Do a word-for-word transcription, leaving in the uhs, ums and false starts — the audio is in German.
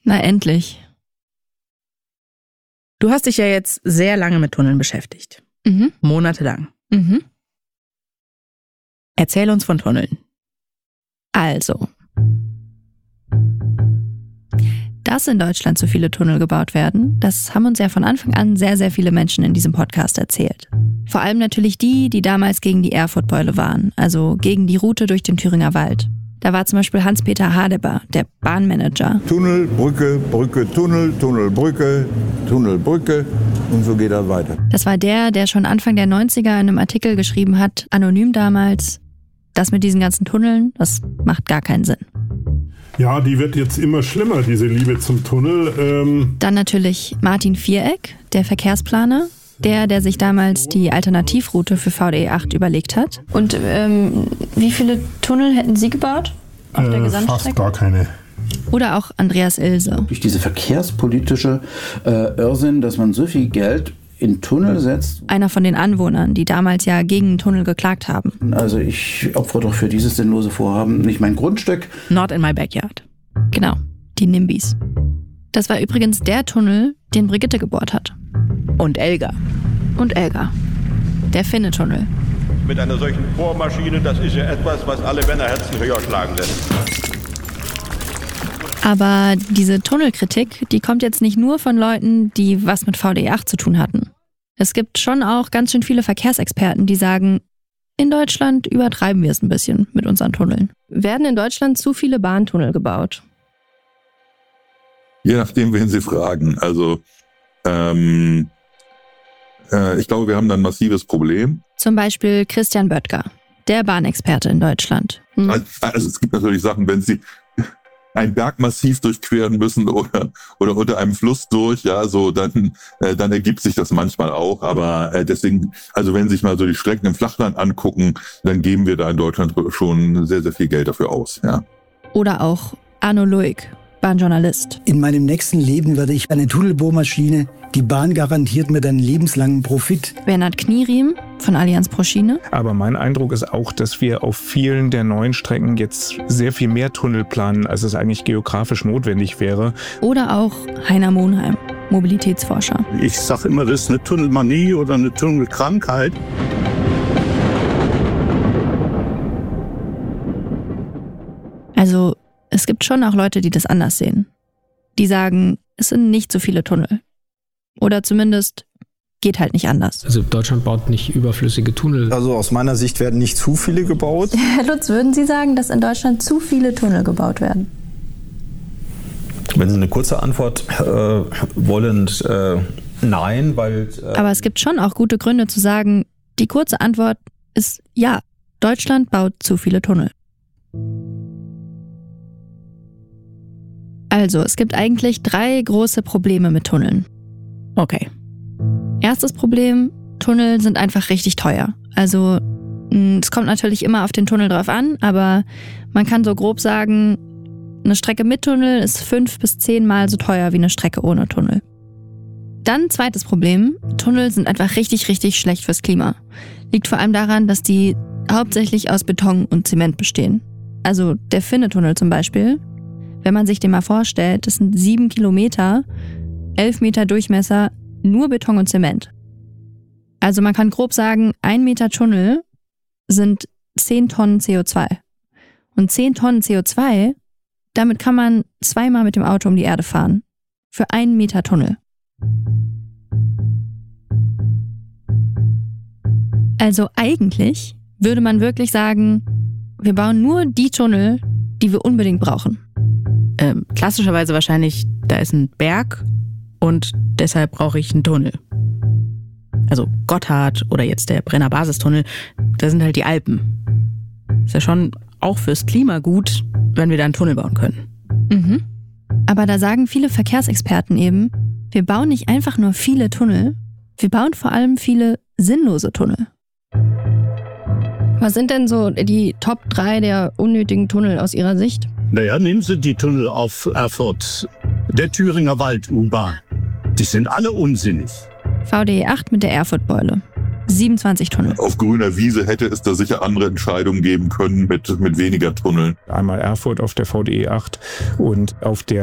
Na endlich. Du hast dich ja jetzt sehr lange mit Tunneln beschäftigt. Mhm. Monatelang. Mhm. Erzähl uns von Tunneln. Also, dass in Deutschland so viele Tunnel gebaut werden, das haben uns ja von Anfang an sehr, sehr viele Menschen in diesem Podcast erzählt. Vor allem natürlich die, die damals gegen die Erfurtbeule waren, also gegen die Route durch den Thüringer Wald. Da war zum Beispiel Hans-Peter Hadeber, der Bahnmanager. Tunnel, Brücke, Brücke, Tunnel, Tunnel, Brücke, Tunnel, Brücke und so geht das weiter. Das war der, der schon Anfang der neunziger in einem Artikel geschrieben hat, anonym damals, das mit diesen ganzen Tunneln, das macht gar keinen Sinn. Ja, die wird jetzt immer schlimmer, diese Liebe zum Tunnel. Ähm Dann natürlich Martin Viereck, der Verkehrsplaner. Der, der sich damals die Alternativroute für V D E acht überlegt hat. Und ähm, wie viele Tunnel hätten Sie gebaut auf äh, der Gesamtstrecke? Fast gar keine. Oder auch Andreas Ilse. Durch diese verkehrspolitische äh, Irrsinn, dass man so viel Geld in Tunnel setzt. Einer von den Anwohnern, die damals ja gegen den Tunnel geklagt haben. Also ich opfere doch für dieses sinnlose Vorhaben nicht mein Grundstück. Not in my backyard. Genau, die NIMBYs. Das war übrigens der Tunnel, den Brigitte gebohrt hat. Und Elga. Und Elga. Der Finne-Tunnel. Mit einer solchen Bohrmaschine, das ist ja etwas, was alle Männerherzen höher schlagen lässt. Aber diese Tunnelkritik, die kommt jetzt nicht nur von Leuten, die was mit V D E acht zu tun hatten. Es gibt schon auch ganz schön viele Verkehrsexperten, die sagen, in Deutschland übertreiben wir es ein bisschen mit unseren Tunneln. Werden in Deutschland zu viele Bahntunnel gebaut? Je nachdem, wen Sie fragen. Also ähm, äh, ich glaube, wir haben da ein massives Problem. Zum Beispiel Christian Böttger, der Bahnexperte in Deutschland. Hm. Also, also es gibt natürlich Sachen, wenn Sie ein Bergmassiv durchqueren müssen oder oder unter einem Fluss durch, ja, so dann äh, dann ergibt sich das manchmal auch. Aber äh, deswegen, also wenn Sie sich mal so die Strecken im Flachland angucken, dann geben wir da in Deutschland schon sehr sehr viel Geld dafür aus, ja. Oder auch Arno Luig, Bahnjournalist. In meinem nächsten Leben werde ich eine Tunnelbohrmaschine. Die Bahn garantiert mir dann lebenslangen Profit. Bernhard Knieriem von Allianz pro Schiene. Aber mein Eindruck ist auch, dass wir auf vielen der neuen Strecken jetzt sehr viel mehr Tunnel planen, als es eigentlich geografisch notwendig wäre. Oder auch Heiner Monheim, Mobilitätsforscher. Ich sage immer, das ist eine Tunnelmanie oder eine Tunnelkrankheit. Also es gibt schon auch Leute, die das anders sehen. Die sagen, es sind nicht so viele Tunnel. Oder zumindest geht halt nicht anders. Also Deutschland baut nicht überflüssige Tunnel. Also aus meiner Sicht werden nicht zu viele gebaut. Herr Lutz, würden Sie sagen, dass in Deutschland zu viele Tunnel gebaut werden? Wenn Sie eine kurze Antwort äh, wollen, äh, nein, weil... Äh Aber es gibt schon auch gute Gründe zu sagen, die kurze Antwort ist ja, Deutschland baut zu viele Tunnel. Also, es gibt eigentlich drei große Probleme mit Tunneln. Okay. Erstes Problem, Tunnel sind einfach richtig teuer. Also, es kommt natürlich immer auf den Tunnel drauf an, aber man kann so grob sagen, eine Strecke mit Tunnel ist fünf bis zehn Mal so teuer wie eine Strecke ohne Tunnel. Dann zweites Problem, Tunnel sind einfach richtig, richtig schlecht fürs Klima. Liegt vor allem daran, dass die hauptsächlich aus Beton und Zement bestehen. Also der Finne-Tunnel zum Beispiel. Wenn man sich den mal vorstellt, das sind sieben Kilometer, elf Meter Durchmesser, nur Beton und Zement. Also man kann grob sagen, ein Meter Tunnel sind zehn Tonnen C O zwei. Und zehn Tonnen C O zwei, damit kann man zweimal mit dem Auto um die Erde fahren. Für einen Meter Tunnel. Also eigentlich würde man wirklich sagen, wir bauen nur die Tunnel, die wir unbedingt brauchen. Ähm, klassischerweise wahrscheinlich, da ist ein Berg und deshalb brauche ich einen Tunnel. Also Gotthard oder jetzt der Brenner Basistunnel, da sind halt die Alpen. Ist ja schon auch fürs Klima gut, wenn wir da einen Tunnel bauen können. Mhm. Aber da sagen viele Verkehrsexperten eben, wir bauen nicht einfach nur viele Tunnel, wir bauen vor allem viele sinnlose Tunnel. Was sind denn so die Top drei der unnötigen Tunnel aus Ihrer Sicht? Naja, nehmen Sie die Tunnel auf Erfurt, der Thüringer Wald-U-Bahn. Die sind alle unsinnig. V D E acht mit der Erfurtbeule. siebenundzwanzig Tunnel. Auf grüner Wiese hätte es da sicher andere Entscheidungen geben können mit, mit weniger Tunneln. Einmal Erfurt auf der V D E acht und auf der